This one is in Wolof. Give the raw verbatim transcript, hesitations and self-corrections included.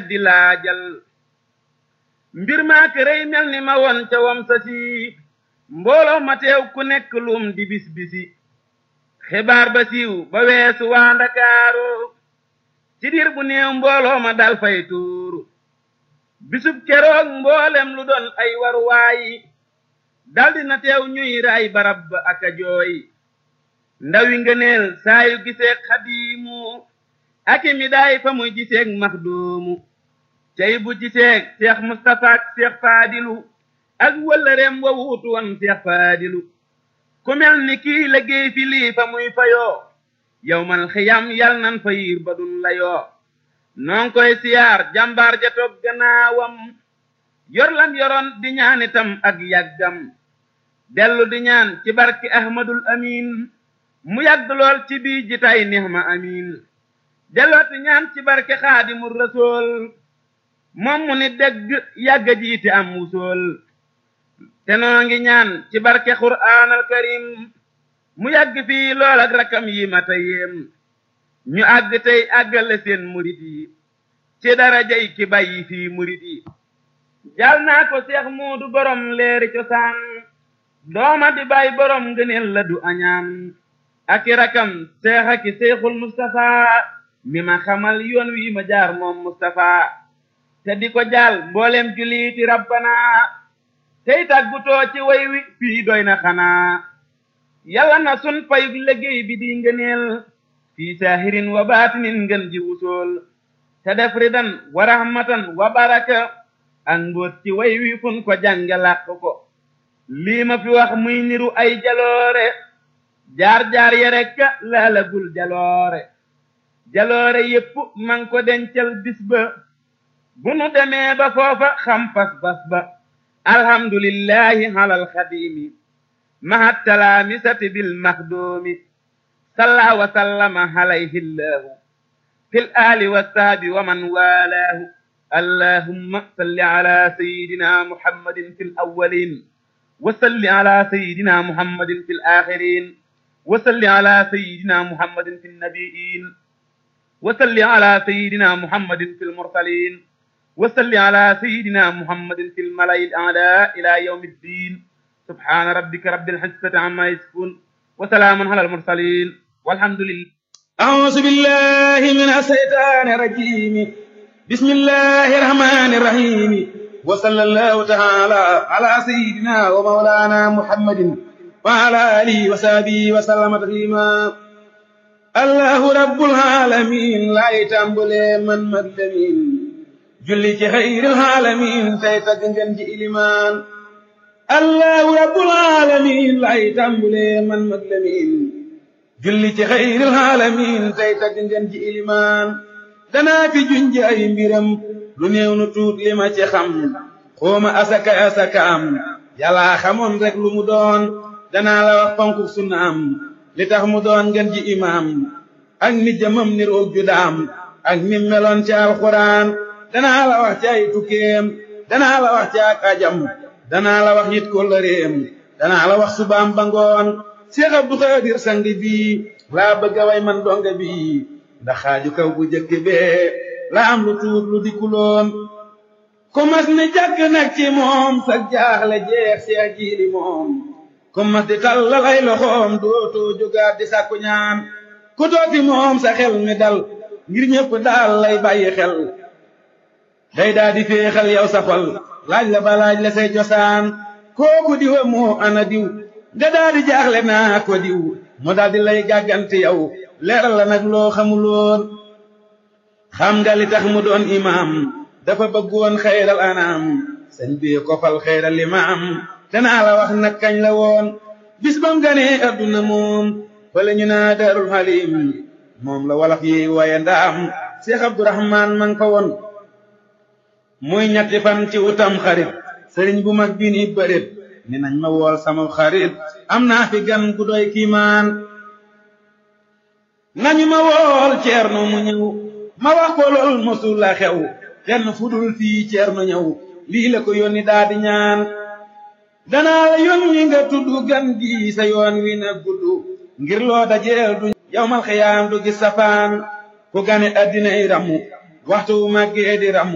weddi laajal mbir maa kërëy mel ni ma won ca wam sa si mbooloo ma teew ku nekk lum di bis bisi xibaar ba siiw ba weesu waa Ndakaaru ci diir bu néew mbooloo ma dal fay tuuru bisub keroog mboolem lu doon ay waruwaayi daldi na teew ñuy raay barab ba ak a jooy ndawi ngëneel saayu giseek xadiimu aki mi daay fa muy giseek maxdoomu cey bu giseek Seex Mustafa ak Seex Faadilu ak wëllëreem wa wuutu woon Seex Faadilu ku mel ni kii liggéey fi lii fa muy fayoo yawmal xiyam yal nan fa yiir ba dun la yoo noon koy siyaar jàmbaar ja toog gannaawam yor lam yoroon di ñaan itam ak yàggam dellu di ñaan ci barki Ahmadul Amin mu yàgg lool ci bii jitaay nixma amin dellooti ñaan ci barke Xaadimul Rasuul moom mu ni dégg yàgga jiite am wusool te noo ngi ñaan ci barke Qur'aanal Karim mu yàgg fii lool ak rakam yi mata yéem ñu àgg tey àggale seen murit yi ci darajay ki bàyyi fii murit yi jal naa ko Seex Muudu borom leeri cosaan dooma di bàyyi borom ngëneel la du añaan aki rakam seex aki Seexul Mustafa mi ma xamal yoon wi ma jaar moom Mustafa te di ko jaal mboolem juliiti rabbana tey tàggutoo ci way wi fii doy na xanaa yàlla na sun payug liggéey bi di ngëneel fii saahirin wa baatinin ngën ji wusool te def ridan wa rahmatan wa baraka ak mbóot ci way wi fun ko jànge làq ko lii ma fi wax muy niru ay jaloore jaar-jaar ya rekk laalagul jaloore jaloore yépp man ko dencal bis ba bu nu demee ba foofa xam fas fas ba alhamdulillahi alal xadimi mahat talaamisati bil maxdoomi salla wa sallama alayhi llahu fil aali wa sahbi wa man walaahu allahumma salli ala sayidina muhammadin fil awwalin wa salli ala sayidina muhammadin fil axirin wa salli ala sayidina muhammadin fil nabiyyin wa salli ala sayidina muhammadin fil mursalin wa salli ala sayidina muhammadin fil mala'il a'la ila yawmi ddin subhana rabbika rabbil izzati amma yasifun wa salamun ala al mursalin walhamdulillah a'udhu billahi minash shaitanir rajim bismillahir rahmanir rahim wa sallallahu ta'ala ala sayidina wa maulana muhammadin wa ala alihi wa sahbihi wa sallama taslima allahu rabbul alamin la tambule man madlamin julli ci xayril alamin tay tagg ngeen ji ilimaan allahu rabbul alamin lay tambule man madlamin julli ci xayril alamin tay tagg ngeen ji ilimaan danaa fi junj ay mbiram lu néew nu tuut li ma ci xam xooma asaka asaka am yàlla xamoon rek lu mu doon danaa la wax fonku sunna am li tax mu doon ngeen ji imaam ak ni jëmam ni roog ju daam ak ni meloon ci alxuraan danaa la wax ci ay tukkeem danaa la wax ci ak ajam danaa la wax yit ko lëreem danaa la wax subaam ba ngoon Seex Abdu Xaadir sang bi laa bëgg a way man donga bi ndax xaaju kaw bu jëkk bee la am lu tuut lu dikkuloon ku mas ni jàkk nag ci moom sag jaaxle jeex Seex Jiili moom ku mas di tallal ay loxoom dootoo jógaat di sàkku ñaan ku tooti moom sa xel mi dal ngir ñëpp daal lay bàyyi xel day daa di féexal yow sa xol laaj la ba laaj la say cosaan kooku diwa moo ana diw nga daa di jaaxle naa ko diw mu daal di lay gàgganti yow leeral la nag loo xamuloon xam nga li tax mu doon imaam dafa bëggoon xayral anaam sëñ bi ko fal xayral imaam danaa la wax nag kañ la woon bis bam ganee adduna moom fale ñu naa Daarul Halim moom la wolof yi waaye ndaam Seex Abdurahmaan man fa woon muy ñetti fan ci utam xarit sëriñ bu mag bi ni bërit ni nañ ma wool sama xarit am naa fi gan gu doy kiimaan nañu ma wool Ceerno mu ñëw ma wax ko lool mosul la xew kenn fudul fii Ceerno ñëw lii la ko yónni daa di ñaan danaa la yónni nga tudd gan gi sa yoon wi na gudd ngir loo dajeel du yawmal xiyaam du gis safaan ku gane addina yi ramu waxtu màggee di ramu